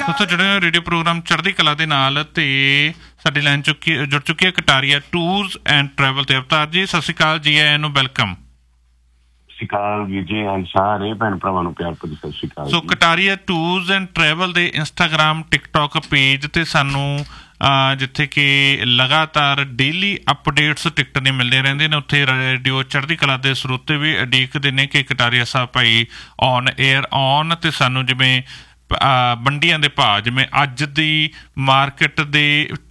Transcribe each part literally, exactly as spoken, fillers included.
ਦੋਸਤੋ ਜੁੜੇ ਹੋਏ ਰੇਡੀਓ ਪ੍ਰੋਗਰਾਮ ਚੜ੍ਹਦੀ ਕਲਾ ਦੇ ਨਾਲ ਤੇ ਸਾਡੀ ਲਾਈਨ ਚੁੱਕੀ ਜੁੜ ਚੁੱਕੀ ਹੈ ਕਟਾਰੀਆ ਟੂਰਸ ਐਂਡ ਟਰੈਵਲ ਤੇ ਅਵਤਾਰ ਜੀ। ਸਤਿ ਸ਼੍ਰੀ ਅਕਾਲ ਜੀ, ਆਇਆਂ ਨੂੰ ਵੈਲਕਮ। ਸਤਿ ਸ਼੍ਰੀ ਅਕਾਲ ਵੀਰ ਜੀ, ਸਾਰੇ ਭੈਣ ਭਰਾਵਾਂ ਨੂੰ ਪਿਆਰ ਭਰੀ ਸਤਿ ਸ਼੍ਰੀ ਅਕਾਲ। ਸੋ ਕਟਾਰੀਆ ਟੂਰਸ ਐਂਡ ਟਰੈਵਲ ਦੇ ਇੰਸਟਾਗ੍ਰਾਮ ਟਿਕਟੋਕ ਪੇਜ ਤੇ ਸਾਨੂੰ ਜਿੱਥੇ ਕਿ ਲਗਾਤਾਰ ਡੇਲੀ ਅਪਡੇਟਸ ਟਿਕਟ ਦੀਆਂ ਮਿਲਦੀਆਂ ਰਹਿੰਦੀਆਂ ਨੇ, ਉੱਥੇ ਰੇਡੀਓ ਚੜ੍ਹਦੀ ਕਲਾ ਦੇ ਸਰੋਤੇ ਵੀ ਉਡੀਕਦੇ ਨੇ ਕਿ ਕਟਾਰੀਆ ਸਾਹਿਬ ਭਾਈ ਔਨ ਏਅਰ ਆਉਣ ਤੇ ਸਾਨੂੰ ਜਿਵੇਂ ਮੰਡੀਆਂ ਦੇ ਭਾਅ, ਜਿਵੇਂ ਅੱਜ ਦੀ ਮਾਰਕੀਟ ਦੇ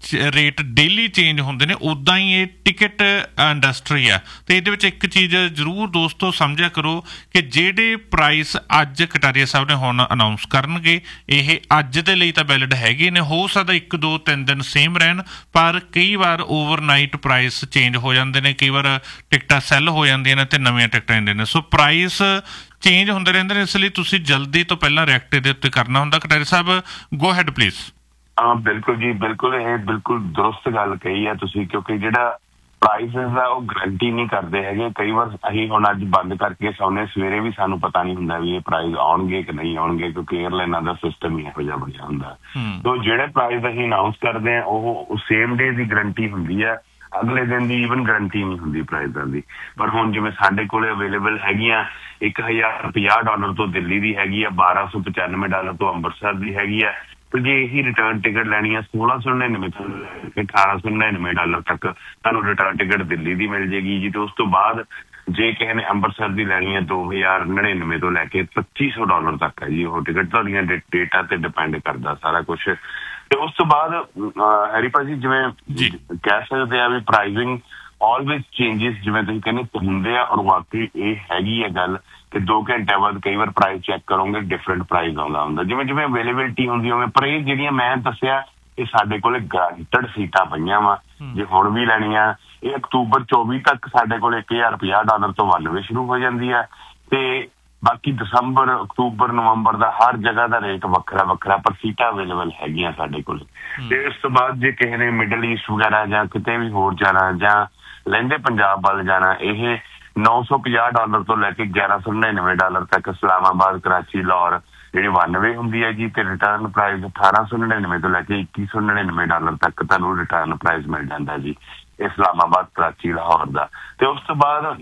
ਰੇਟ ਡੇਲੀ ਚੇਂਜ ਹੁੰਦੇ ਨੇ, ਉੱਦਾਂ ਹੀ ਇਹ ਟਿਕਟ ਇੰਡਸਟਰੀ ਆ। ਅਤੇ ਇਹਦੇ ਵਿੱਚ ਇੱਕ ਚੀਜ਼ ਜ਼ਰੂਰ ਦੋਸਤੋ ਸਮਝਿਆ ਕਰੋ ਕਿ ਜਿਹੜੇ ਪ੍ਰਾਈਸ ਅੱਜ ਕਟਾਰੀਆ ਸਾਹਿਬ ਨੇ ਹੁਣ ਅਨਾਊਂਸ ਕਰਨਗੇ, ਇਹ ਅੱਜ ਦੇ ਲਈ ਤਾਂ ਵੈਲਿਡ ਹੈਗੇ ਨੇ। ਹੋ ਸਕਦਾ ਇੱਕ ਦੋ ਤਿੰਨ ਦਿਨ ਸੇਮ ਰਹਿਣ, ਪਰ ਕਈ ਵਾਰ ਓਵਰਨਾਈਟ ਪ੍ਰਾਈਸ ਚੇਂਜ ਹੋ ਜਾਂਦੇ ਨੇ, ਕਈ ਵਾਰ ਟਿਕਟਾਂ ਸੈੱਲ ਹੋ ਜਾਂਦੀਆਂ ਨੇ ਅਤੇ ਨਵੀਆਂ ਟਿਕਟਾਂ ਆਉਂਦੀਆਂ ਨੇ। ਸੋ ਪ੍ਰਾਈਸ ਚੇਂਜ ਹੁੰਦੇ ਰਹਿੰਦੇ ਨੇ, ਇਸ ਲਈ ਤੁਸੀਂ ਜਲਦੀ ਤੋਂ ਪਹਿਲਾਂ ਰਿਐਕਟ ਇਹਦੇ ਉੱਤੇ ਕਰਨਾ ਹੁੰਦਾ। ਕਟਾਰੀਆ ਸਾਹਿਬ ਗੋ ਹੈਡ ਪਲੀਜ਼। ਹਾਂ ਬਿਲਕੁਲ ਜੀ, ਬਿਲਕੁਲ ਇਹ ਬਿਲਕੁਲ ਦਰੁਸਤ ਗੱਲ ਕਹੀ ਹੈ ਤੁਸੀਂ, ਕਿਉਂਕਿ ਜਿਹੜਾ ਪ੍ਰਾਈਸਿਸ ਆ ਉਹ ਗਰੰਟੀ ਨਹੀਂ ਕਰਦੇ ਹੈਗੇ। ਕਈ ਵਾਰ ਅਸੀਂ ਹੁਣ ਅੱਜ ਬੰਦ ਕਰਕੇ ਸੌਂਦੇ, ਸਵੇਰੇ ਵੀ ਸਾਨੂੰ ਪਤਾ ਨਹੀਂ ਹੁੰਦਾ ਵੀ ਇਹ ਪ੍ਰਾਈਸ ਆਉਣਗੇ ਕਿ ਨਹੀਂ ਆਉਣਗੇ, ਕਿਉਂਕਿ ਏਅਰਲਾਈਨਾਂ ਦਾ ਸਿਸਟਮ ਹੀ ਇਹੋ ਜਿਹਾ ਬਣਿਆ ਹੁੰਦਾ। ਸੋ ਜਿਹੜੇ ਪ੍ਰਾਈਸ ਅਸੀਂ ਅਨਾਊਂਸ ਕਰਦੇ ਹਾਂ ਉਹ ਸੇਮ ਡੇ ਦੀ ਗਰੰਟੀ ਹੁੰਦੀ ਹੈ, ਅਗਲੇ ਦਿਨ ਦੀ ਈਵਨ ਗਰੰਟੀ ਨਹੀਂ ਹੁੰਦੀ ਪ੍ਰਾਈਜ਼ਾਂ ਦੀ। ਪਰ ਹੁਣ ਜਿਵੇਂ ਸਾਡੇ ਕੋਲ ਅਵੇਲੇਬਲ ਹੈਗੀਆਂ ਇੱਕ ਹਜ਼ਾਰ ਪੰਜਾਹ ਡਾਲਰ ਤੋਂ ਦਿੱਲੀ ਦੀ ਹੈਗੀ ਆ, ਬਾਰਾਂ ਸੌ ਪਚਾਨਵੇਂ ਡਾਲਰ ਤੋਂ ਅੰਮ੍ਰਿਤਸਰ ਦੀ ਹੈਗੀ ਆ। ਤੇ ਜੇ ਇਹੀ ਰਿਟਰਨ ਟਿਕਟ ਲੈਣੀ ਆ ਸੋਲਾਂ ਸੌ ਨੜਿਨਵੇਂ ਤੋਂ ਅਠਾਰਾਂ ਸੌ ਨੜਿਨਵੇਂ ਡਾਲਰ ਤੱਕ ਤੁਹਾਨੂੰ ਰਿਟਰਨ ਟਿਕਟ ਦਿੱਲੀ ਦੀ ਮਿਲ ਜਾਏਗੀ ਜੀ। ਤੇ ਉਸ ਤੋਂ ਬਾਅਦ ਜੇ ਕਿਸੇ ਨੇ ਅੰਮ੍ਰਿਤਸਰ ਦੀ ਲੈਣੀ ਹੈ ਦੋ ਹਜ਼ਾਰ ਨੜਿਨਵੇਂ ਤੋਂ ਲੈ ਕੇ ਪੱਚੀ ਸੌ ਡਾਲਰ ਤੱਕ ਹੈ ਜੀ ਉਹ ਟਿਕਟ। ਤੁਹਾਡੀਆਂ ਡੇਟਾ ਤੇ ਡਿਪੈਂਡ ਕਰਦਾ ਸਾਰਾ ਕੁਛ। ਤੇ ਉਸ ਤੋਂ ਬਾਅਦ ਹੈਰੀ ਭਾਜੀ ਜਿਵੇਂ ਕਹਿ ਸਕਦੇ ਆ ਵੀ ਪ੍ਰਾਈਸਿੰਗ ਆਲਵੇਜ਼ ਚੇਂਜਿਸ, ਜਿਵੇਂ ਤੁਸੀਂ ਕਹਿੰਦੇ ਹੁੰਦੇ ਆ, ਔਰ ਵਾਕਈ ਇਹ ਹੈਗੀ ਹੈ ਗੱਲ ਕਿ ਦੋ ਘੰਟਿਆਂ ਬਾਅਦ ਕਈ ਵਾਰ ਪ੍ਰਾਈਸ ਚੈੱਕ ਕਰੋਗੇ ਡਿਫਰੈਂਟ ਪ੍ਰਾਈਸ ਆਉਂਦਾ ਹੁੰਦਾ, ਜਿਵੇਂ ਜਿਵੇਂ ਅਵੇਲੇਬਿਲਿਟੀ ਹੁੰਦੀ ਹੋਵੇ। ਪਰ ਇਹ ਜਿਹੜੀਆਂ ਮੈਂ ਦੱਸਿਆ ਇਹ ਸਾਡੇ ਕੋਲ ਗਰੰਟਡ ਸੀਟਾਂ ਪਈਆਂ ਵਾ, ਜੇ ਹੁਣ ਵੀ ਲੈਣੀਆਂ ਇਹ ਅਕਤੂਬਰ ਚੌਵੀ ਤੱਕ ਸਾਡੇ ਕੋਲ ਇੱਕ ਹਜ਼ਾਰ ਪੰਜਾਹ ਡਾਲਰ ਤੋਂ ਬਾਨਵੇਂ ਸ਼ੁਰੂ ਹੋ ਜਾਂਦੀ ਹੈ। ਤੇ ਬਾਕੀ ਦਸੰਬਰ, ਅਕਤੂਬਰ, ਨਵੰਬਰ ਦਾ ਹਰ ਜਗ੍ਹਾ ਦਾ ਰੇਟ ਵੱਖਰਾ ਵੱਖਰਾ, ਪਰ ਸੀਟਾਂ ਅਵੇਲੇਬਲ ਹੈਗੀਆਂ ਸਾਡੇ ਕੋਲ। ਤੇ ਉਸ ਤੋਂ ਬਾਅਦ ਜੇ ਕਿਸੇ ਨੇ ਮਿਡਲ ਈਸਟ ਵਗੈਰਾ ਜਾਂ ਕਿਤੇ ਵੀ ਹੋਰ ਜਾਣਾ ਜਾਂ ਲਹਿੰਦੇ ਪੰਜਾਬ ਵੱਲ ਜਾਣਾ, ਇਹ ਨੌ ਸੌ ਪੰਜਾਹ ਡਾਲਰ ਤੋਂ ਲੈ ਕੇ ਗਿਆਰਾਂ ਸੌ ਨੜਿਨਵੇਂ ਡਾਲਰ ਤੱਕ ਇਸਲਾਮਾਬਾਦ, ਕਰਾਚੀ, ਲਾਹੌਰ ਜਿਹੜੀ ਵਨ ਵੇ ਹੁੰਦੀ ਹੈ ਜੀ। ਤੇ ਰਿਟਰਨ ਪ੍ਰਾਈਸ ਅਠਾਰਾਂ ਸੌ ਨੜਿਨਵੇਂ ਤੋਂ ਲੈ ਕੇ ਇੱਕੀ ਸੌ ਨੜਿਨਵੇਂ ਡਾਲਰ ਤੱਕ ਤੁਹਾਨੂੰ ਰਿਟਰਨ ਪ੍ਰਾਈਸ ਮਿਲ ਜਾਂਦਾ ਜੀ ਇਸਲਾਮਾਬਾਦ, ਕਰਾਚੀ, ਲਾਹੌਰ ਦਾ। ਤੇ ਉਸ ਤੋਂ ਬਾਅਦ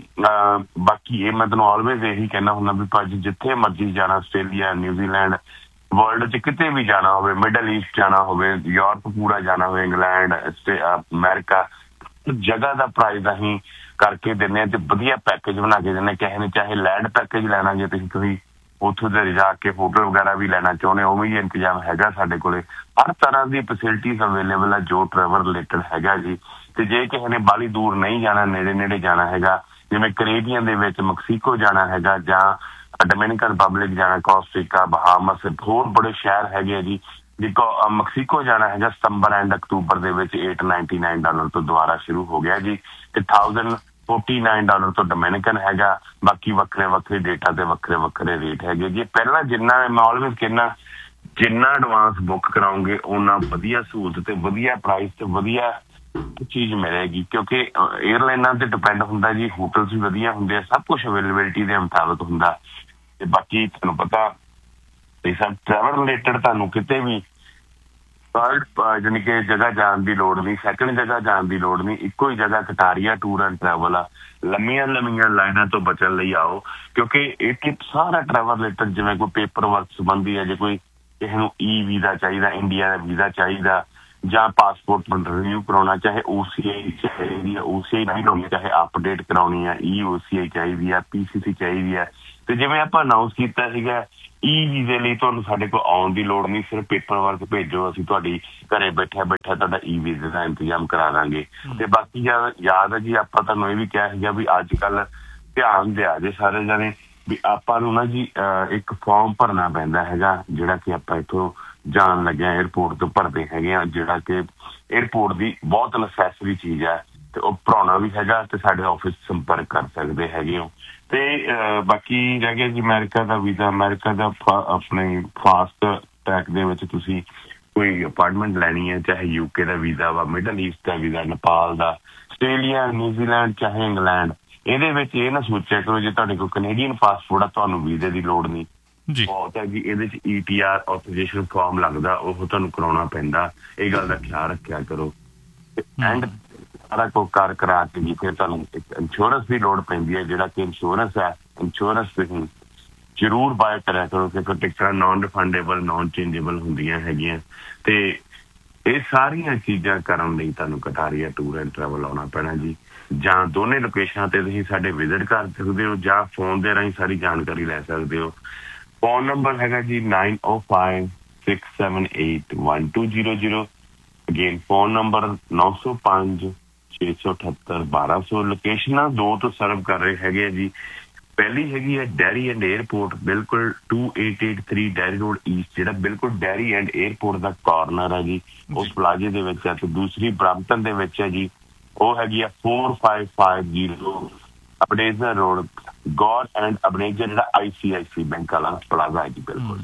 ਬਾਕੀ ਇਹ ਮੈਂ ਤੁਹਾਨੂੰ ਆਲਵੇਜ਼ ਇਹੀ ਕਹਿਣਾ ਹੁੰਦਾ ਵੀ ਭਾਜੀ ਜਿੱਥੇ ਮਰਜ਼ੀ ਜਾਣਾ, ਆਸਟ੍ਰੇਲੀਆ, ਨਿਊਜ਼ੀਲੈਂਡ, ਵਰਲਡ 'ਚ ਕਿਤੇ ਵੀ ਜਾਣਾ ਹੋਵੇ, ਮਿਡਲ ਈਸਟ ਜਾਣਾ ਹੋਵੇ, ਯੂਰਪ ਪੂਰਾ ਜਾਣਾ ਹੋਵੇ, ਇੰਗਲੈਂਡ, ਅਮਰੀਕਾ, ਜਗ੍ਹਾ ਦਾ ਪ੍ਰਾਈਸ ਅਸੀਂ ਕਰਕੇ ਦਿੰਦੇ ਹਾਂ ਤੇ ਵਧੀਆ ਪੈਕੇਜ ਬਣਾ ਕੇ ਦਿੰਦੇ। ਕਿਸੇ ਨੇ ਚਾਹੇ ਲੈਂਡ ਪੈਕੇਜ ਲੈਣਾ, ਜੇ ਤੁਸੀਂ ਤੁਸੀਂ ਉੱਥੋਂ ਦੇ ਜਾ ਕੇ ਹੋਟਲ ਵਗੈਰਾ ਵੀ ਲੈਣਾ ਚਾਹੁੰਦੇ ਉਹ ਵੀ ਇੰਤਜ਼ਾਮ ਹੈਗਾ ਸਾਡੇ ਕੋਲੇ। ਹਰ ਤਰ੍ਹਾਂ ਦੀ ਫੈਸਿਲਿਟੀਜ਼ ਅਵੇਲੇਬਲ ਹੈ ਜੋ ਟਰੈਵਲ ਰਿਲੇਟਡ ਹੈਗਾ ਜੀ। ਤੇ ਜੇ ਕਿਸੇ ਨੇ ਬਾਹਲੀ ਦੂਰ ਨਹੀਂ ਜਾਣਾ, ਨੇੜੇ ਨੇੜੇ ਜਾਣਾ ਹੈਗਾ, ਜਿਵੇਂ ਕੈਰੇਬੀਅਨ ਦੇ ਵਿੱਚ ਮਕਸੀਕੋ ਜਾਣਾ ਹੈਗਾ ਜਾਂ ਡੋਮਿਨਿਕਨ ਰਿਪਬਲਿਕ ਜਾਣਾ, ਕੋਸਟਾਰੀਕਾ, ਬਹਾਮਸ, ਹੋਰ ਬੜੇ ਸ਼ਹਿਰ ਹੈਗੇ ਆ ਜੀ। ਦੇਖੋ ਮਕਸੀਕੋ ਜਾਣਾ ਹੈਗਾ ਸਤੰਬਰ ਐਂਡ ਅਕਤੂਬਰ ਦੇ ਵਿੱਚ ਏਟ ਨਾਈਨਟੀ ਨਾਈਨ ਡਾਲਰ ਤੋਂ ਦੁਬਾਰਾ ਸ਼ੁਰੂ ਹੋ ਗਿਆ ਜੀ। ਤੇ ਥਾਊਜ਼ੈਂਡ ਫੋਰਟੀ ਨਾਈਨ ਡਾਲਰ ਤੋਂ ਡੋਮਿਨਿਕਨ ਹੈਗਾ। ਬਾਕੀ ਵੱਖਰੇ ਵੱਖਰੇ ਡੇਟਾ ਤੇ ਵੱਖਰੇ ਵੱਖਰੇ ਰੇਟ ਹੈਗੇ ਜੀ। ਪਹਿਲਾਂ ਜਿੰਨਾ ਮੈਂ ਆਲਵੇਜ਼ ਕਹਿੰਦਾ ਜਿੰਨਾ ਐਡਵਾਂਸ ਬੁੱਕ ਕਰਾਉਂਗੇ ਓਨਾ ਵਧੀਆ ਸਹੂਲਤ ਤੇ ਵਧੀਆ ਪ੍ਰਾਈਸ ਤੇ ਵਧੀਆ ਚੀਜ਼ ਮਿਲੇਗੀ, ਕਿਉਂਕਿ ਏਅਰਲਾਈਨਾਂ ਤੇ ਡਿਪੈਂਡ ਹੁੰਦਾ ਜੀ। ਹੋਟਲਸ ਵੀ ਵਧੀਆ ਹੁੰਦੇ ਆ, ਸਭ ਕੁਛ ਅਵੇਲੇਬਿਲਿਟੀ ਦੇ ਮੁਤਾਬਕ ਹੁੰਦਾ। ਤੇ ਬਾਕੀ ਤੁਹਾਨੂੰ ਪਤਾ ਸਭ ਟਰੈਵਲ ਰਿਲੇਟਡ ਤੁਹਾਨੂੰ ਕਿਤੇ ਵੀ ਥਰਡ ਜਾਣੀ ਕਿ ਜਗ੍ਹਾ ਜਾਣ ਦੀ ਲੋੜ ਨਹੀਂ, ਸੈਕਿੰਡ ਜਗ੍ਹਾ ਜਾਣ ਦੀ ਲੋੜ ਨਹੀਂ, ਇੱਕੋ ਹੀ ਜਗ੍ਹਾ ਕਟਾਰੀਆ ਟੂਰ ਐਂਡ ਟਰੈਵਲ ਆ। ਲੰਮੀਆਂ ਲੰਮੀਆਂ ਲਾਈਨਾਂ ਤੋਂ ਬਚਣ ਲਈ ਆਓ, ਕਿਉਂਕਿ ਇਹ ਸਾਰਾ ਟਰੈਵਲ ਰਿਲੇਟਡ ਜਿਵੇਂ ਕੋਈ ਪੇਪਰ ਵਰਕ ਸੰਬੰਧੀ ਹੈ, ਜੇ ਕੋਈ ਕਿਸੇ ਨੂੰ ਈ ਵੀਜ਼ਾ ਚਾਹੀਦਾ, ਇੰਡੀਆ ਦਾ ਵੀਜ਼ਾ ਚਾਹੀਦਾ ਜਾਂ ਪਾਸਪੋਰਟ ਰਿਨਿਊ ਕਰਾਉਣਾ, ਚਾਹੇ ਓ ਸੀ ਆਈ ਚਾਹੀਦੀ ਹੈ, ਓ ਸੀ ਆਈ ਨਹੀਂ ਕਰਾਉਣੀ, ਚਾਹੇ ਅਪਡੇਟ ਕਰਾਉਣੀ ਹੈ, ਈ ਓ ਸੀ ਆਈ ਚਾਹੀਦੀ ਹੈ, ਪੀ ਸੀ ਸੀ ਚਾਹੀਦੀ ਹੈ। ਤੇ ਜਿਵੇਂ ਆਪਾਂ ਅਨਾਊਂਸ ਕੀਤਾ ਸੀਗਾ ਈ ਵੀਜ਼ੇ ਲਈ ਤੁਹਾਨੂੰ ਸਾਡੇ ਕੋਲ ਆਉਣ ਦੀ ਲੋੜ ਨਹੀਂ, ਸਿਰਫ ਪੇਪਰ ਵਰਕ ਭੇਜੋ, ਅਸੀਂ ਤੁਹਾਡੀ ਘਰੇ ਬੈਠਿਆ ਬੈਠਾ ਤੁਹਾਡਾ ਈ ਵੀਜ਼ੇ ਦਾ ਇੰਤਜ਼ਾਮ ਕਰਾ ਦਾਂਗੇ। ਤੇ ਬਾਕੀ ਯਾਦ ਹੈ ਜੀ ਆਪਾਂ ਤੁਹਾਨੂੰ ਇਹ ਵੀ ਕਿਹਾ ਸੀਗਾ ਵੀ ਅੱਜ ਕੱਲ੍ਹ ਧਿਆਨ ਦਿਆ ਜੇ ਸਾਰੇ ਜਾਣੇ ਵੀ ਆਪਾਂ ਨੂੰ ਨਾ ਜੀ ਇੱਕ ਫਾਰਮ ਭਰਨਾ ਪੈਂਦਾ ਹੈਗਾ, ਜਿਹੜਾ ਕਿ ਆਪਾਂ ਇੱਥੋਂ ਜਾਣ ਲੱਗਿਆ ਏਅਰਪੋਰਟ ਤੋਂ ਭਰਦੇ ਹੈਗੇ ਆ, ਜਿਹੜਾ ਕਿ ਏਅਰਪੋਰਟ ਦੀ ਬਹੁਤ ਨਸੈਸਰੀ ਚੀਜ਼ ਹੈ ਤੇ ਉਹ ਭਰਾਉਣਾ ਵੀ ਹੈਗਾ। ਤੇ ਸਾਡੇ ਆਫਿਸ ਸੰਪਰਕ ਕਰ ਸਕਦੇ ਹੈਗੇ ਹੋ। ਤੇ ਬਾਕੀ ਰਹਿ ਗਿਆ ਜੀ ਅਮਰੀਕਾ ਦਾ ਵੀਜ਼ਾ। ਅਮਰੀਕਾ ਦਾ ਆਪਣੇ ਫਾਸਟ ਟਰੈਕ ਦੇ ਵਿੱਚ ਤੁਸੀਂ ਕੋਈ ਅਪਾਰਟਮੈਂਟ ਲੈਣੀ ਹੈ, ਚਾਹੇ ਯੂਕੇ ਦਾ ਵੀਜ਼ਾ ਵਾ, ਮਿਡਲ ਈਸਟ ਦਾ ਵੀਜ਼ਾ, ਨੇਪਾਲ ਦਾ, ਆਸਟ੍ਰੇਲੀਆ, ਨਿਊਜ਼ੀਲੈਂਡ, ਚਾਹੇ ਇੰਗਲੈਂਡ, ਇਹਦੇ ਵਿੱਚ ਇਹ ਨਾ ਸੋਚਿਆ ਕਰੋ ਜੇ ਤੁਹਾਡੇ ਕੋਲ ਕੈਨੇਡੀਅਨ ਪਾਸਪੋਰਟ ਆ ਤੁਹਾਨੂੰ ਵੀਜ਼ੇ ਦੀ ਲੋੜ ਨਹੀਂ। ਬਹੁਤ ਹੈ ਜੀ। ਇਹਦੇ ਚ E T R authorisation farm ਲੱਗਦਾ, ਉਹ ਤੁਹਾਨੂੰ ਕਰਾਉਣਾ ਪੈਂਦਾ। ਇਹ ਗੱਲ ਦਾ ਖਿਆਲ ਰੱਖਿਆ ਕਰੋ। ਐਂਡ ਸਾਰਾ ਕੁਝ ਕਰ ਕਰਾ ਕੇ ਜੀ ਫਿਰ ਤੁਹਾਨੂੰ ਇੱਕ ਇੰਸ਼ੋਰੈਂਸ ਦੀ ਲੋੜ ਪੈਂਦੀ ਹੈ, ਜਿਹੜਾ ਕਿ ਇੰਸ਼ੋਰੈਂਸ ਹੈ, ਇੰਸ਼ੋਰੈਂਸ ਤੁਸੀਂ ਜ਼ਰੂਰ ਬਾਏ ਕਰਿਆ ਕਰੋ, ਕਿਉਂਕਿ ਟਿਕਟਾਂ ਨਾਨ ਰਿਫੰਡੇਬਲ ਨਾਨ ਚੇਂਜੇਬਲ ਹੁੰਦੀਆਂ ਹੈਗੀਆਂ। ਤੇ ਇਹ ਸਾਰੀਆਂ ਚੀਜ਼ਾਂ ਕਰਨ ਲਈ ਤੁਹਾਨੂੰ ਕਟਾਰੀਆ ਟੂਰ ਐਂਡ ਟਰੈਵਲ ਆਉਣਾ ਪੈਣਾ ਜੀ। ਜਾਂ ਦੋਨੇ ਲੋਕੇਸ਼ਨਾਂ ਤੇ ਤੁਸੀਂ ਸਾਡੇ ਵਿਜ਼ਿਟ ਕਰ ਸਕਦੇ ਹੋ, ਜਾਂ ਫੋਨ ਦੇ ਰਾਹੀਂ ਸਾਰੀ ਜਾਣਕਾਰੀ ਲੈ ਸਕਦੇ ਹੋ। ਫੋਨ ਨੰਬਰ ਹੈਗਾ ਜੀ ਨਾਈਨ ਓ five six seven eight one two zero zero. Again phone number ਨੌ ਸੌ ਪੰਜ ਛੇ ਸੌ ਅਠੱਤਰ ਬਾਰਾਂ ਸੌ। ਲੋਕੇਸ਼ਨਾਂ ਦੋ ਤੋਂ ਸਰਵ ਕਰ ਰਹੇ ਹੈਗੇ ਆ ਜੀ। ਪਹਿਲੀ ਹੈਗੀ ਹੈ ਡੈਰੀ ਐਂਡ ਏਅਰਪੋਰਟ, ਬਿਲਕੁਲ to eight eight three dairy road East, ਜਿਹੜਾ ਬਿਲਕੁਲ dairy and airport the corner ਹੈ ਜੀ, ਉਸ ਪਲਾਜ਼ੇ ਦੇ ਵਿੱਚ ਹੈ। ਤੇ ਦੂਸਰੀ ਬ੍ਰੈਂਪਟਨ ਦੇ ਵਿੱਚ ਹੈ ਜੀ, ਉਹ ਹੈਗੀ ਆ four five five zero ਅਬਨੇਜ਼ਰ road, God and ਅਬਨੇਜ਼ਰ, ਜਿਹੜਾ ਆਈ ਸੀ ਆਈ ਸੀ ਬੈਂਕ ਵਾਲਾ ਪਲਾਜ਼ਾ ਹੈ ਜੀ। ਬਿਲਕੁਲ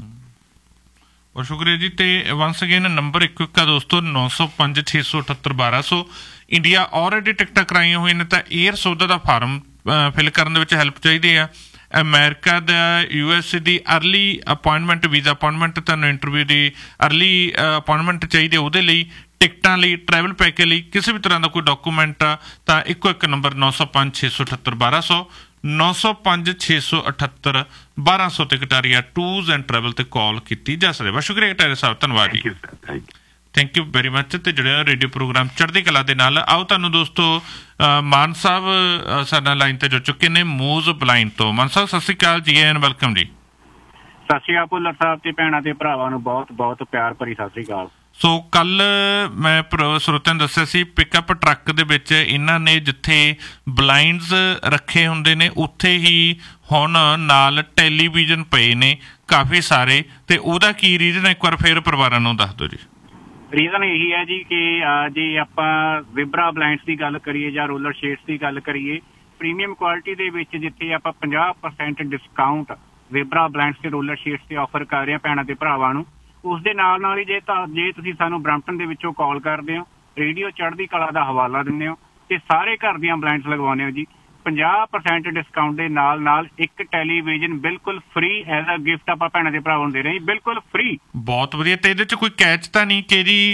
ਬਹੁਤ ਸ਼ੁਕਰੀਆ ਜੀ। ਤੇ ਵੰਸ ਅਗੇਨ ਨੰਬਰ ਇੱਕੋ ਇੱਕ ਆ ਦੋਸਤੋ, ਨੌ ਸੌ ਪੰਜ ਛੇ ਸੌ ਅਠੱਤਰ ਬਾਰਾਂ ਸੌ। ਇੰਡੀਆ ਆਲਰੇਡੀ ਟਿਕਟਾਂ ਕਰਾਈਆਂ ਹੋਈਆਂ ਨੇ, ਤਾਂ ਏਅਰ ਸੌਦਾ ਦਾ ਫਾਰਮ ਫਿਲ ਕਰਨ ਦੇ ਵਿੱਚ ਹੈਲਪ ਚਾਹੀਦੀ ਆ। America the U S A the early appointment, visa appointment, ਤੁਹਾਨੂੰ ਇੰਟਰਵਿਊ ਦੀ ਅਰਲੀ ਅਪੁਆਇੰਟਮੈਂਟ ਚਾਹੀਦੀ, ਉਹਦੇ ਲਈ ਟਿਕਟਾਂ ਲਈ, ਟਰੈਵਲ ਪੈਕੇਜ ਲਈ, ਕਿਸੇ ਵੀ ਤਰ੍ਹਾਂ ਦਾ ਕੋਈ ਡਾਕੂਮੈਂਟ ਆ ਤਾਂ ਇੱਕੋ ਇੱਕ ਨੰਬਰ ਨੌ ਸੌ ਪੰਜ ਛੇ ਸੌ ਅਠੱਤਰ ਬਾਰਾਂ ਸੌ, ਨੌ ਸੌ ਪੰਜ ਛੇ ਸੌ ਅਠੱਤਰ ਬਾਰਾਂ ਸੌ ਤੇ ਕਟਾਰੀਆ ਟੂਰਸ ਐਂਡ ਟਰੈਵਲ ਤੇ ਕਾਲ ਕੀਤੀ ਜਾ ਸਕਦੀ। ਬਹੁਤ ਸ਼ੁਕਰੀਆ ਕਟਾਰੀਆ ਸਾਹਿਬ, ਧੰਨਵਾਦ ਜੀ, ਥੈਂਕ ਯੂ ਵੈਰੀ ਮੱਚ। ਤੇ ਜਿਹੜੇ ਰੇਡੀਓ ਪ੍ਰੋਗਰਾਮ ਚੜ੍ਹਦੀ ਕਲਾ ਦੇ ਨਾਲ, ਆਓ ਤੁਹਾਨੂੰ ਦੋਸਤੋ ਮਾਨ ਸਾਹਿਬ ਸਾਡਾ ਲਾਈਨ ਤੇ ਜੁੜ ਚੁੱਕੇ ਨੇ ਮੂਜ਼ ਬਲਾਈਂਡ ਤੋਂ। ਮਾਨ ਸਾਹਿਬ ਸਤਿ ਸ਼੍ਰੀ ਅਕਾਲ ਜੀ, ਐਨ ਵੈਲਕਮ ਜੀ। ਸਤਿ ਸ਼੍ਰੀ ਅਕਾਲ ਭੁੱਲਰ ਸਾਹਿਬ ਤੇ ਭੈਣਾਂ ਤੇ ਭਰਾਵਾਂ ਨੂੰ ਬਹੁਤ ਬਹੁਤ ਪਿਆਰ ਭਰੀ ਸਤਿ ਸ਼੍ਰੀ ਅਕਾਲ। ਸੋ ਕੱਲ ਮੈਂ ਸਰੋਤਿਆਂ ਨੂੰ ਦੱਸਿਆ ਸੀ, ਪਿਕਅਪ ਟਰੱਕ ਦੇ ਵਿੱਚ ਇਹਨਾਂ ਨੇ ਜਿੱਥੇ ਬਲਾਈਂਡਸ ਰੱਖੇ ਹੁੰਦੇ ਨੇ, ਉੱਥੇ ਹੀ ਹੁਣ ਨਾਲ ਟੈਲੀਵਿਜ਼ਨ ਪਏ ਨੇ ਕਾਫੀ ਸਾਰੇ। ਤੇ ਉਹਦਾ ਕੀ ਰੀਜ਼ਨ ਹੈ, ਇੱਕ ਵਾਰ ਫੇਰ ਪਰਿਵਾਰਾਂ ਨੂੰ ਦੱਸ ਦਿਓ ਜੀ। ਰੀਜ਼ਨ ਇਹੀ ਹੈ ਜੀ ਕਿ ਜੇ ਆਪਾਂ ਵਿਬਰਾ ਬਲਾਈਂਡਸ ਦੀ ਗੱਲ ਕਰੀਏ ਜਾਂ ਰੋਲਰ ਸ਼ੇਡਸ ਦੀ ਗੱਲ ਕਰੀਏ, ਪ੍ਰੀਮੀਅਮ ਕੁਆਲਿਟੀ ਦੇ ਵਿੱਚ ਜਿੱਥੇ ਆਪਾਂ ਪੰਜਾਹ ਪਰਸੈਂਟ ਡਿਸਕਾਊਂਟ ਵਿਬਰਾ ਬਲਾਈਂਡਸ ਤੇ ਰੋਲਰ ਸ਼ੇਡਸ ਤੇ ਆਫਰ ਕਰ ਰਹੇ ਹਾਂ ਭੈਣਾਂ ਤੇ ਭਰਾਵਾਂ ਨੂੰ, ਉਸ ਦੇ ਨਾਲ ਨਾਲ ਹੀ ਜੇ ਤਾਂ ਜੇ ਤੁਸੀਂ ਸਾਨੂੰ ਬਰੈਂਪਟਨ ਦੇ ਵਿੱਚੋਂ ਕਾਲ ਕਰਦੇ ਹੋ, ਰੇਡੀਓ ਚੜ੍ਹਦੀ ਕਲਾ ਦਾ ਹਵਾਲਾ ਦਿੰਦੇ ਹੋ ਤੇ ਸਾਰੇ ਘਰ ਦੀਆਂ ਬਲਾਈਂਡਸ ਲਗਵਾਉਂਦੇ ਹੋ ਜੀ, ਪੰਜਾਹ ਪਰਸੈਂਟ ਡਿਸਕਾਊਂਟ ਦੇ ਨਾਲ ਨਾਲ ਇੱਕ ਟੈਲੀਵਿਜ਼ਨ ਬਿਲਕੁਲ ਫ੍ਰੀ ਐਜ਼ ਅ ਗਿਫਟ ਆਪਾਂ ਭੈਣਾਂ ਦੇ ਭਰਾਵਾਂ ਨੂੰ ਦੇ ਰਹੇ, ਬਿਲਕੁਲ ਫ੍ਰੀ। ਬਹੁਤ ਵਧੀਆ। ਤੇ ਇਹਦੇ ਚ ਕੋਈ ਕੈਚ ਤਾਂ ਨਹੀਂ ਕਿ ਜੀ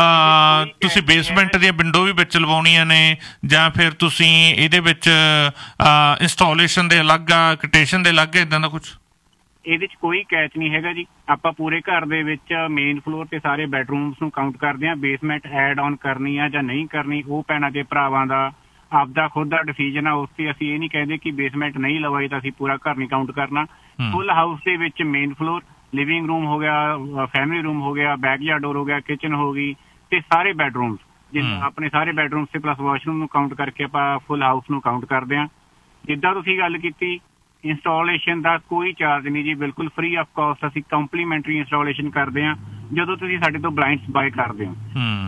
ਤੁਸੀਂ ਬੇਸਮੈਂਟ ਦੀਆਂ ਵਿੰਡੋ ਵੀ ਵਿੱਚ ਲਵਾਉਣੀਆਂ ਨੇ, ਜਾਂ ਫਿਰ ਤੁਸੀਂ ਇਹਦੇ ਵਿੱਚ ਇੰਸਟਾਲੇਸ਼ਨ ਦੇ ਅਲੱਗ ਆ, ਕੋਟੇਸ਼ਨ ਦੇ ਅਲੱਗ, ਏਦਾਂ ਦਾ ਕੁਛ? ਇਹਦੇ ਚ ਕੋਈ ਕੈਚ ਨਹੀਂ ਹੈਗਾ ਜੀ। ਆਪਾਂ ਪੂਰੇ ਘਰ ਦੇ ਵਿੱਚ ਮੇਨ ਫਲੋਰ ਤੇ ਸਾਰੇ ਬੈਡਰੂਮਸ ਨੂੰ ਕਾਊਂਟ ਕਰਦੇ ਹਾਂ। ਬੇਸਮੈਂਟ ਐਡ ਆਨ ਕਰਨੀ ਆ ਜਾਂ ਨਹੀਂ ਕਰਨੀ, ਉਹ ਭੈਣਾਂ ਦੇ ਭਰਾਵਾਂ ਦਾ ਆਪਦਾ ਖੁਦ ਦਾ ਡਿਸੀਜਨ ਆ। ਉਸ ਤੇ ਅਸੀਂ ਇਹ ਨਹੀਂ ਕਹਿੰਦੇ ਕਿ ਬੇਸਮੈਂਟ ਨਹੀਂ ਲਵਾਈ ਤਾਂ ਅਸੀਂ ਪੂਰਾ ਘਰ ਨਹੀਂ ਕਾਊਂਟ ਕਰਨਾ। ਫੁੱਲ ਹਾਊਸ ਦੇ ਵਿੱਚ ਮੇਨ ਫਲੋਰ, ਲਿਵਿੰਗ ਰੂਮ ਹੋ ਗਿਆ, ਫੈਮਿਲੀ ਰੂਮ ਹੋ ਗਿਆ, ਬੈਕਯਾਰਡ ਡੋਰ ਹੋ ਗਿਆ, ਕਿਚਨ ਹੋ ਗਈ ਤੇ ਸਾਰੇ ਬੈਡਰੂਮਸ, ਜਿੱਦਾਂ ਆਪਣੇ ਸਾਰੇ ਬੈਡਰੂਮਸ ਤੇ ਪਲੱਸ ਵਾਸ਼ਰੂਮ ਨੂੰ ਕਾਊਂਟ ਕਰਕੇ ਆਪਾਂ ਫੁੱਲ ਹਾਊਸ ਨੂੰ ਕਾਊਂਟ ਕਰਦੇ ਹਾਂ। ਜਿੱਦਾਂ ਤੁਸੀਂ ਗੱਲ ਕੀਤੀ, ਇੰਸਟਾਲੇਸ਼ਨ ਦਾ ਕੋਈ ਚਾਰਜ ਨਹੀਂ ਜੀ, ਬਿਲਕੁਲ ਫ੍ਰੀ ਆਫ ਕਾਸਟ ਅਸੀਂ ਕੰਪਲੀਮੈਂਟਰੀ ਇੰਸਟਾਲੇਸ਼ਨ ਕਰਦੇ ਹਾਂ ਜਦੋਂ ਤੁਸੀਂ ਸਾਡੇ ਤੋਂ ਬਲਾਈਂਡਸ ਬਾਏ ਕਰਦੇ ਹੋ।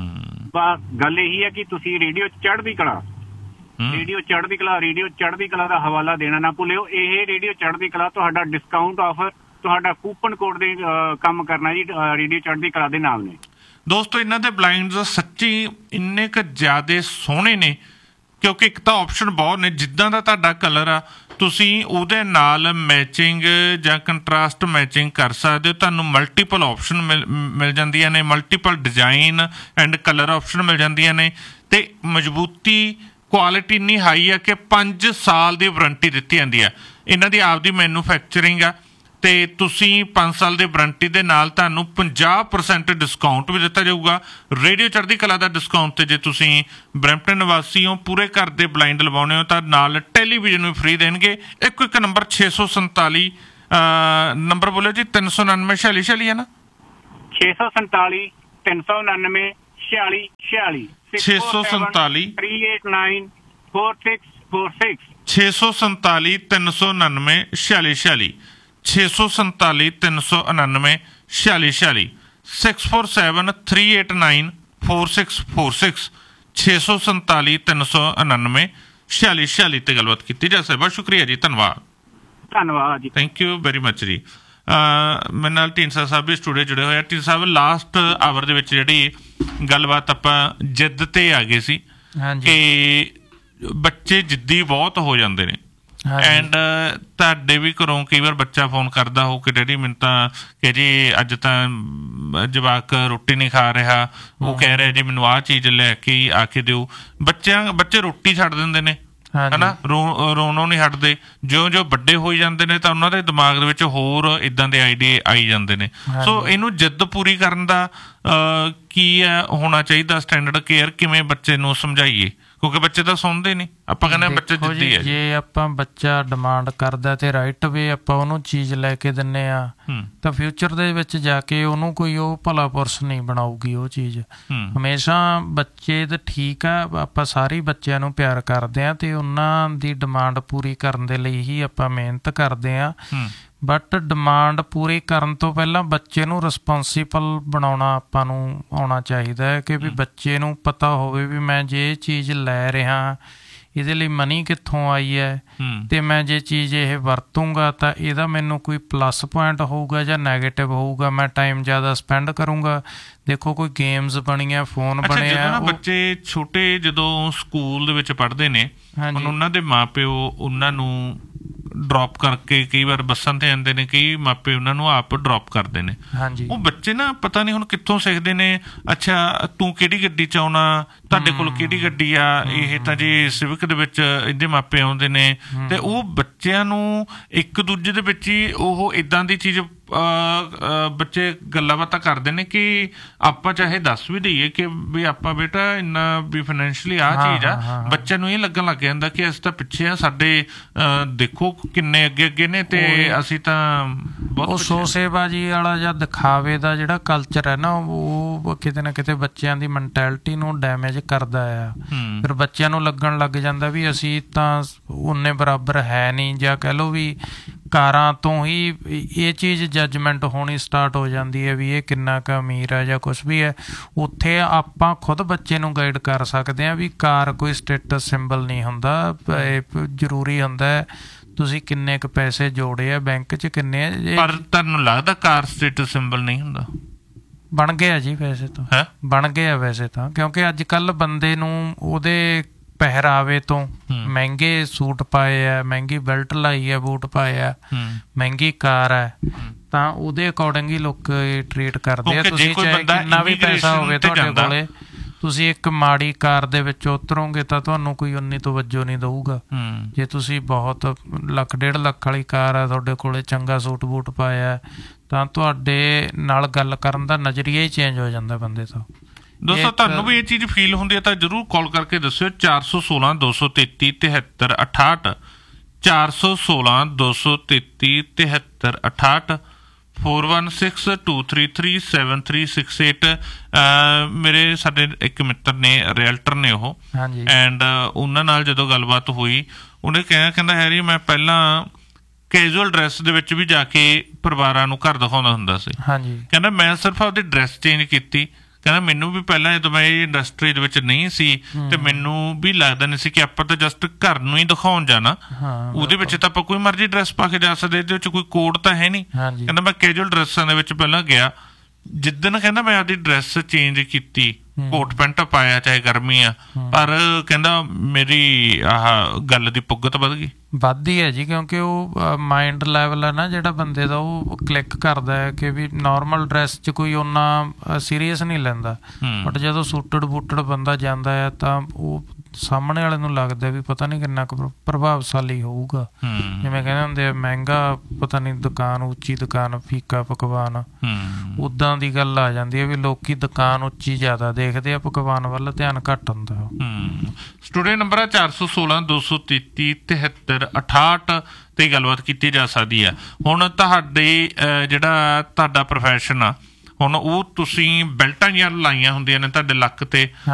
ਬਸ ਗੱਲ ਇਹੀ ਹੈ ਕਿ ਤੁਸੀਂ ਰੇਡੀਓ ਚੜ੍ਹਦੀ ਕਲਾ, ਰੇਡੀਓ ਚੜ੍ਹਦੀ ਕਲਾ ਰੇਡੀਓ ਚੜ੍ਹਦੀ ਕਲਾ ਦਾ ਹਵਾਲਾ ਦੇਣਾ ਨਾ ਭੁੱਲਿਓ। ਇਹ ਰੇਡੀਓ ਚੜ੍ਹਦੀ ਕਲਾ ਤੁਹਾਡਾ ਡਿਸਕਾਊਂਟ ਆਫਰ, ਤੁਹਾਡਾ ਕੂਪਨ ਕੋਡ ਦੇ ਕੰਮ ਕਰਨਾ ਜੀ ਰੇਡੀਓ ਚੜ੍ਹਦੀ ਕਲਾ ਦੇ ਨਾਲ ਨੇ। ਦੋਸਤੋ ਇਹਨਾਂ ਦੇ ਬਲਾਈਂਡਸ ਸੱਚੀ ਇੰਨੇ ਕੁ ਜ਼ਿਆਦਾ ਸੋਹਣੇ ਨੇ, ਕਿਉਂਕਿ ਇੱਕ ਤਾਂ ਆਪਸ਼ਨ ਬਹੁਤ ਨੇ, ਜਿੱਦਾਂ ਦਾ ਤੁਹਾਡਾ ਕਲਰ ਆ ਤੁਸੀਂ ਉਹਦੇ ਨਾਲ ਮੈਚਿੰਗ ਜਾਂ ਕੰਟਰਾਸਟ ਮੈਚਿੰਗ ਕਰ ਸਕਦੇ ਹੋ। ਤੁਹਾਨੂੰ ਮਲਟੀਪਲ ਆਪਸ਼ਨ ਮਿਲ ਮਿਲ ਜਾਂਦੀਆਂ ਨੇ, multiple design and colour option ਮਿਲ ਜਾਂਦੀਆਂ ਨੇ। ਤੇ ਮਜ਼ਬੂਤੀ ਕੁਆਲਿਟੀ ਇੰਨੀ ਹਾਈ ਆ ਕਿ ਪੰਜ ਸਾਲ ਦੀ ਵਾਰੰਟੀ ਦਿੱਤੀ ਜਾਂਦੀ ਆ। ਇਹਨਾਂ ਦੀ ਆਪਦੀ ਮੈਨੂਫੈਕਚਰਿੰਗ ਆ ਤੇ ਤੁਸੀਂ ਪੰਜ ਸਾਲ ਦੀ ਵਾਰੰਟੀ ਦੇ ਨਾਲ ਤੁਹਾਨੂੰ ਪੰਜਾਹ ਪਰਸੈਂਟ ਡਿਸਕਾਊਂਟ ਵੀ ਦਿੱਤਾ ਜਾਊਗਾ। ਰੇਡੀਓ ਚੜ੍ਹਦੀ ਕਲਾ ਦਾ ਡਿਸਕਾਊਂਟ ਤੇ ਜੇ ਤੁਸੀਂ ਬਰੈਂਪਟਨ ਨਿਵਾਸੀ ਹੋ, ਪੂਰੇ ਘਰ ਦੇ ਬਲਾਈਂਡ ਲਵਾਉਣੇ ਹੋ ਤਾਂ ਨਾਲ ਟੈਲੀਵਿਜ਼ਨ ਵੀ ਫ੍ਰੀ ਦੇਣਗੇ। ਇੱਕੋ ਇੱਕ ਨੰਬਰ ਛੇ ਸੌ ਸੰਤਾਲੀ ਨੰਬਰ ਬੋਲਿਓ ਜੀ, ਤਿੰਨ ਸੌ ਉਨਾਨਵੇਂ ਛਿਆਲੀ ਛਿਆਲੀ ਹੈ ਨਾ, ਛੇ ਸੌ ਸੰਤਾਲੀ ਤਿੰਨ ਸੌ ਉਨਾਨਵੇਂ ਛਿਆਲੀ ਛਿਆਲੀ ਛੇ ਸੌ ਸੰਤਾਲੀ three eight nine four six four six ਛੇ ਸੌ ਸੰਤਾਲੀ ਤਿੰਨ ਸੌ ਉਨਾਨਵੇਂ ਛਿਆਲੀ ਛਿਆਲੀ ਛੇ ਸੌ ਸੰਤਾਲੀ ਤਿੰਨ ਸੌ ਉਨਾਨਵੇਂ ਛਿਆਲੀ ਛਿਆਲੀ six four seven three eight nine four six four six ਛੇ ਸੌ ਸੰਤਾਲੀ ਤਿੰਨ ਸੌ ਉਨਾਨਵੇਂ ਛਿਆਲੀ ਛਿਆਲੀ ਤੇ ਗੱਲਬਾਤ ਕੀਤੀ ਜਾ ਸਕਦੀ। ਬਹੁਤ ਸ਼ੁਕਰੀਆ ਜੀ, ਧੰਨਵਾਦ ਧੰਨਵਾਦ ਜੀ, ਥੈਂਕ ਯੂ ਵੈਰੀ ਮੱਚ ਜੀ। ਮੇਰੇ ਨਾਲ ਢੀਂਡਸਾ ਸਾਹਿਬ ਵੀ ਸਟੂਡੀਓ ਜੁੜੇ ਹੋਏ ਆ। ਢੀਂਡਸਾ ਸਾਹਿਬ, ਲਾਸਟ ਆਵਰ ਦੇ ਵਿੱਚ ਜਿਹੜੀ ਗੱਲਬਾਤ ਆਪਾਂ ਜਿੱਦ ਤੇ ਆ ਗਏ ਸੀ ਕਿ ਬੱਚੇ ਜਿੱਦੀ ਬਹੁਤ ਹੋ ਜਾਂਦੇ ਨੇ, ਐਂਡ ਤੁਹਾਡੇ ਵੀ ਘਰੋਂ ਕਈ ਵਾਰ ਬੱਚਾ ਫੋਨ ਕਰਦਾ ਹੋ ਕਿ ਡੈਡੀ ਮੈਨੂੰ ਤਾਂ ਕਿ ਜੀ ਅੱਜ ਤਾਂ ਜਵਾਕ ਰੋਟੀ ਨਹੀਂ ਖਾ ਰਿਹਾ, ਉਹ ਕਹਿ ਰਿਹਾ ਜੀ ਮੈਨੂੰ ਆਹ ਚੀਜ਼ ਲੈ ਕੇ ਆ ਕੇ ਦਿਓ। ਬੱਚਿਆਂ ਬੱਚੇ ਰੋਟੀ ਛੱਡ ਦਿੰਦੇ ਨੇ ਹਨਾ, ਰੋ ਰੋਣੋਂ ਨਹੀਂ ਹਟਦੇ। ਜਿਉਂ ਜਿਉਂ ਵੱਡੇ ਹੋਈ ਜਾਂਦੇ ਨੇ ਤਾਂ ਉਹਨਾਂ ਦੇ ਦਿਮਾਗ ਦੇ ਵਿੱਚ ਹੋਰ ਇੱਦਾਂ ਦੇ ਆਈਡੀਏ ਆਈ ਜਾਂਦੇ ਨੇ। ਸੋ ਇਹਨੂੰ ਜਿੱਦ ਪੂਰੀ ਕਰਨ ਦਾ ਕੀ ਹੈ ਹੋਣਾ ਚਾਹੀਦਾ ਸਟੈਂਡਰਡ ਕੇਅਰ, ਕਿਵੇਂ ਬੱਚੇ ਨੂੰ ਸਮਝਾਈਏ? ਕਿਉਂਕਿ ਬੱਚੇ ਤਾਂ ਸੁਣਦੇ ਨਹੀਂ, ਆਪਾਂ ਕਹਿੰਦੇ ਬੱਚੇ ਜਿੱਦੀ ਹੈ। ਜੇ ਆਪਾਂ ਬੱਚਾ ਡਿਮਾਂਡ ਕਰਦਾ ਤੇ ਰਾਈਟ ਵੇ ਆਪਾਂ ਉਹਨੂੰ ਚੀਜ਼ ਲੈ ਕੇ ਦਿੰਦੇ ਆ ਤਾਂ ਫਿਊਚਰ ਦੇ ਵਿੱਚ ਜਾ ਕੇ ਉਹਨੂੰ ਕੋਈ ਉਹ ਭਲਾ ਪੁਰਸ਼ ਨਹੀਂ ਬਣਾਊਗੀ ਉਹ ਚੀਜ਼। ਹਮੇਸ਼ਾ ਬੱਚੇ ਤਾਂ ਠੀਕ ਆ, ਆਪਾਂ ਸਾਰੇ ਬੱਚਿਆਂ ਨੂੰ ਪਿਆਰ ਕਰਦੇ ਆ ਤੇ ਉਹਨਾਂ ਦੀ ਡਿਮਾਂਡ ਪੂਰੀ ਕਰਨ ਦੇ ਲਈ ਹੀ ਆਪਾਂ ਮਿਹਨਤ ਕਰਦੇ ਆ। ਬਟ ਡਿਮਾਂਡ ਪੂਰੀ ਕਰਨ ਤੋਂ ਪਹਿਲਾਂ ਬੱਚੇ ਨੂੰ ਰਿਸਪੋਂਸੀਬਲ ਬਣਾਉਣਾ ਆਪਾਂ ਨੂੰ ਆਉਣਾ ਚਾਹੀਦਾ ਹੈ ਕਿ ਵੀ ਬੱਚੇ ਨੂੰ ਪਤਾ ਹੋਵੇ ਵੀ ਮੈਂ ਜੇ ਇਹ ਚੀਜ਼ ਲੈ ਰਿਹਾ ਇਹਦੇ ਲਈ ਮਨੀ ਕਿੱਥੋਂ ਆਈ ਹੈ ਤੇ ਮੈਂ ਜੇ ਚੀਜ਼ ਇਹ ਵਰਤੂੰਗਾ ਤਾਂ ਇਹਦਾ ਮੈਨੂੰ ਕੋਈ ਪਲੱਸ ਪੁਆਇੰਟ ਹੋਊਗਾ ਜਾਂ ਨੈਗੇਟਿਵ ਹੋਊਗਾ, ਮੈਂ ਟਾਈਮ ਜ਼ਿਆਦਾ ਸਪੈਂਡ ਕਰੂੰਗਾ। ਦੇਖੋ ਕੋਈ ਗੇਮਸ ਬਣੀਆਂ, ਫੋਨ ਬਣੇ ਆ। ਬੱਚੇ ਛੋਟੇ ਜਦੋਂ ਸਕੂਲ ਦੇ ਵਿੱਚ ਪੜ੍ਹਦੇ ਨੇ, ਹੁਣ ਉਹਨਾਂ ਦੇ ਮਾਂ ਪਿਓ ਉਹਨਾਂ ਨੂੰ ਡਰੋਪ ਕਰਕੇ ਕਈ ਵਾਰ ਬੱਸਾਂ ਤੇ ਆਉਂਦੇ ਨੇ, ਕਈ ਮਾਪੇ ਉਹਨਾਂ ਨੂੰ ਆਪ ਡਰੋਪ ਕਰਦੇ ਨੇ। ਉਹ ਬੱਚੇ ਨਾ ਪਤਾ ਨਹੀਂ ਹੁਣ ਕਿੱਥੋਂ ਸਿੱਖਦੇ ਨੇ, ਅੱਛਾ ਤੂੰ ਕਿਹੜੀ ਗੱਡੀ ਚ ਆਉਣਾ, ਤੁਹਾਡੇ ਕੋਲ ਕਿਹੜੀ ਗੱਡੀ ਆ, ਇਹ ਤਾਂ ਜੀ ਸਿਵਿਕ ਦੇ ਵਿੱਚ ਇਹਦੇ ਮਾਪੇ ਆਉਂਦੇ ਨੇ। ਤੇ ਉਹ ਬੱਚਿਆਂ ਨੂੰ ਇੱਕ ਦੂਜੇ ਦੇ ਵਿੱਚ ਹੀ ਉਹ ਇੱਦਾਂ ਦੀ ਚੀਜ਼ ਬੱਚੇ ਗੱਲਾਂ ਬਾਤਾਂ ਕਰਦੇ ਨੇ ਕਿ ਆਪਾਂ ਚਾਹੇ ਦੱਸ ਵੀ ਦਈਏ ਕਿ ਵੀ ਆਪਾਂ ਬੇਟਾ ਇੰਨਾ ਵੀ ਫਾਈਨੈਂਸ਼ੀਅਲੀ ਆਹ ਚੀਜ਼ ਆ, ਬੱਚਿਆਂ ਨੂੰ ਇਹ ਲੱਗਣ ਲੱਗ ਜਾਂਦਾ ਕਿ ਅਸੀਂ ਤਾਂ ਪਿੱਛੇ ਆ, ਸਾਡੇ ਦੇਖੋ ਕਿੰਨੇ ਅੱਗੇ ਅੱਗੇ ਨੇ ਤੇ ਅਸੀਂ ਤਾਂ ਬਹੁਤ। ਉਹ ਸ਼ੋਸ਼ੇਬਾਜ਼ੀ ਵਾਲਾ ਜਾਂ ਦਿਖਾਵੇ ਦਾ ਜਿਹੜਾ ਕਲਚਰ ਹੈ ਨਾ, ਉਹ ਕਿਤੇ ਨਾ ਕਿਤੇ ਬੱਚਿਆਂ ਦੀ ਮੈਂਟੈਲਿਟੀ ਨੂੰ ਡੈਮੇਜ ਕਰਦਾ ਆ। ਫਿਰ ਬੱਚਿਆਂ ਨੂੰ ਲੱਗਣ ਲੱਗ ਜਾਂਦਾ ਵੀ ਅਸੀਂ ਤਾਂ ਉਨੇ ਬਰਾਬਰ ਹੈ ਨਹੀਂ, ਜਾਂ ਕਹਿ ਲਓ ਵੀ ਕਾਰਾਂ ਤੋਂ ਹੀ ਇਹ ਚੀਜ਼ ਜੱਜਮੈਂਟ ਹੋਣੀ ਸਟਾਰਟ ਹੋ ਜਾਂਦੀ ਹੈ ਵੀ ਇਹ ਕਿੰਨਾ ਕੁ ਅਮੀਰ ਹੈ ਜਾਂ ਕੁਛ ਵੀ ਹੈ। ਉੱਥੇ ਆਪਾਂ ਖੁਦ ਬੱਚੇ ਨੂੰ ਗਾਈਡ ਕਰ ਸਕਦੇ ਹਾਂ ਵੀ ਕਾਰ ਕੋਈ ਸਟੇਟਸ ਸਿੰਬਲ ਨਹੀਂ ਹੁੰਦਾ, ਜ਼ਰੂਰੀ ਹੁੰਦਾ ਤੁਸੀਂ ਕਿੰਨੇ ਕੁ ਪੈਸੇ ਜੋੜੇ ਆ ਬੈਂਕ 'ਚ, ਕਿੰਨੇ। ਪਰ ਤੁਹਾਨੂੰ ਲੱਗਦਾ ਕਾਰ ਸਟੇਟਸ ਸਿੰਬਲ ਨਹੀਂ ਹੁੰਦਾ? ਬਣ ਗਿਆ ਜੀ, ਵੈਸੇ ਤਾਂ ਬਣ ਗਿਆ ਵੈਸੇ ਤਾਂ, ਕਿਉਂਕਿ ਅੱਜ ਕੱਲ੍ਹ ਬੰਦੇ ਨੂੰ ਉਹਦੇ ਪਹਿਰਾਵੇ ਤੋਂ ਮਹਿੰਗੇ ਸੂਟ ਪਾਏ ਆ, ਮਹਿੰਗੀ ਬੈਲਟ ਲਾਈ ਆ, ਬੂਟ ਪਾਏ ਆ, ਮਹਿੰਗੀ ਕਾਰ ਹੈ, ਤਾਂ ਉਹਦੇ ਅਕੋਰਡਿੰਗ ਹੀ ਲੋਕ ਟਰੀਟ ਕਰਦੇ ਆ। ਤੁਸੀਂ ਚਾਹੇ ਕਿੰਨਾ ਵੀ ਪੈਸਾ ਹੋਵੇ ਤੁਹਾਡੇ ਕੋਲੇ, ਤੁਸੀਂ ਇੱਕ ਮਾੜੀ ਕਾਰ ਦੇ ਵਿੱਚ ਉਤਰੋਗੇ ਤਾਂ ਤੁਹਾਨੂੰ ਕੋਈ ਉਨੀ ਤਵੱਜੋ ਨਹੀਂ ਦਊਗਾ। ਜੇ ਤੁਸੀਂ ਬਹੁਤ ਲੱਖ ਡੇਢ ਲੱਖ ਵਾਲੀ ਕਾਰ ਆ, ਤੁਹਾਡੇ ਕੋਲੇ ਚੰਗਾ ਸੂਟ ਬੂਟ ਪਾਇਆ, ਤਾਂ ਤੁਹਾਡੇ ਨਾਲ ਗੱਲ ਕਰਨ ਦਾ ਨਜ਼ਰੀਆ ਹੀ ਚੇਂਜ ਹੋ ਜਾਂਦਾ ਬੰਦੇ ਤੋਂ। ਦੋਸਤੋ ਤੁਹਾਨੂੰ ਵੀ ਇਹ ਚੀਜ਼ ਫੀਲ ਹੁੰਦੀ ਹੈ ਤਾਂ ਜ਼ਰੂਰ ਕਾਲ ਕਰਕੇ ਦੱਸਿਓ। ਚਾਰ ਸੌ ਸੋਲਾਂ ਦੋ ਸੌ ਤੇਤੀ ਤਿਹੱਤਰ ਅਠਾਹਠ, ਚਾਰ ਸੌ ਸੋਲਾਂ ਦੋ ਸੌ ਤੇਤੀ ਤਿਹੱਤਰ ਅਠਾਹਠ, four one six two three three seven three six eight. ਮੇਰੇ ਸਾਡੇ ਇੱਕ ਮਿੱਤਰ ਨੇ, ਰੀਅਲਟਰ ਨੇ ਉਹ, ਐਂਡ ਉਹਨਾਂ ਨਾਲ ਜਦੋਂ ਗੱਲਬਾਤ ਹੋਈ ਉਹਨੇ ਕਿਹਾ, ਕਹਿੰਦਾ ਹੈਰੀ ਮੈਂ ਪਹਿਲਾਂ ਕੈਜੂਅਲ ਡਰੈਸ ਦੇ ਵਿੱਚ ਵੀ ਜਾ ਕੇ ਪਰਿਵਾਰਾਂ ਨੂੰ ਘਰ ਦਿਖਾਉਂਦਾ ਹੁੰਦਾ ਸੀ। ਕਹਿੰਦਾ ਮੈਂ ਸਿਰਫ ਆਪਦੀ ਡਰੈਸ ਚੇਂਜ ਕੀਤੀ। ਕਹਿੰਦਾ ਮੈਨੂੰ ਵੀ ਪਹਿਲਾਂ ਜਦੋਂ ਮੈਂ ਇਹ ਇੰਡਸਟਰੀ ਦੇ ਵਿੱਚ ਨਹੀਂ ਸੀ ਤੇ ਮੈਨੂੰ ਵੀ ਲੱਗਦਾ ਨਹੀਂ ਸੀ ਕਿ ਆਪਾਂ ਤਾਂ ਜਸਟ ਘਰ ਨੂੰ ਹੀ ਦਿਖਾਉਣ ਜਾਣਾ, ਉਹਦੇ ਵਿੱਚ ਤਾਂ ਆਪਾਂ ਕੋਈ ਮਰਜ਼ੀ ਡਰੈਸ ਪਾ ਕੇ ਜਾ ਸਕਦੇ, ਇਹਦੇ ਵਿੱਚ ਕੋਈ ਕੋਡ ਤਾਂ ਹੈ ਨਹੀਂ। ਕਹਿੰਦਾ ਮੈਂ ਕੈਜੂਅਲ ਡਰੈਸਾਂ ਦੇ ਵਿੱਚ ਪਹਿਲਾਂ ਗਿਆ, ਜਿੱਦਣ ਕਹਿੰਦਾ ਮੈਂ ਆਪਦੀ ਡਰੈਸ ਚੇਂਜ ਕੀਤੀ, ਕੋਟ ਪੈਂਟ ਪਾਇਆ ਚਾਹੇ ਗਰਮੀ ਆ, ਪਰ ਕਹਿੰਦਾ ਮੇਰੀ ਆਹ ਗੱਲ ਦੀ ਪੁੱਗਤ ਵੱਧ ਗਈ। ਵੱਧਦੀ ਹੈ ਜੀ, ਕਿਉਂਕਿ ਉਹ ਮਾਇੰਡ ਲੈਵਲ ਹੈ ਨਾ ਜਿਹੜਾ ਬੰਦੇ ਦਾ, ਉਹ ਕਲਿੱਕ ਕਰਦਾ ਹੈ ਕਿ ਵੀ ਨੋਰਮਲ ਡਰੈਸ 'ਚ ਕੋਈ ਓਨਾ ਸੀਰੀਅਸ ਨਹੀਂ ਲੈਂਦਾ, ਬਟ ਜਦੋਂ ਸੂਟਡ ਬੂਟਡ ਬੰਦਾ ਜਾਂਦਾ ਹੈ ਤਾਂ ਉਹ ਸਾਹਮਣੇ ਵਾਲੇ ਨੂੰ ਲੱਗਦਾ ਵੀ ਪਤਾ ਨਹੀਂ ਕਿੰਨਾ ਕੁ ਪ੍ਰਭਾਵਸ਼ਾਲੀ ਹੋਊਗਾ। ਜਿਵੇਂ ਕਹਿੰਦੇ ਹੁੰਦੇ ਆ ਮਹਿੰਗਾ ਪਤਾ ਨਹੀਂ ਦੁਕਾਨ, ਉੱਚੀ ਦੁਕਾਨ ਫੀਕਾ ਪਕਵਾਨ, ਉੱਦਾਂ ਦੀ ਗੱਲ ਆ ਜਾਂਦੀ ਹੈ ਵੀ ਲੋਕੀ ਦੁਕਾਨ ਉੱਚੀ ਜ਼ਿਆਦਾ ਦੇਖਦੇ ਆ, ਪਕਵਾਨ ਵੱਲ ਧਿਆਨ ਘੱਟ ਹੁੰਦਾ। ਸਟੂਡੀਓ ਨੰਬਰ ਆ ਚਾਰ ਸੌ ਸੋਲਾਂ ਦੋ ਸੌ ਤੇਤੀ ਤਿਹੱਤਰ ਅਠਾਹਠ ਤੇ ਗੱਲਬਾਤ ਕੀਤੀ ਜਾ ਸਕਦੀ ਆ। ਹੁਣ ਤੁਹਾਡੇ ਜਿਹੜਾ ਤੁਹਾਡਾ ਪ੍ਰੋਫੈਸ਼ਨ ਆ, ਹੁਣ ਉਹ ਤੁਸੀਂ ਬੈਲਟਾਂ ਜਿਹੀਆਂ ਲਾਈਆਂ ਹੁੰਦੀਆਂ ਨੇ ਤੁਹਾਡੇ ਲੱਕ ਤੇ,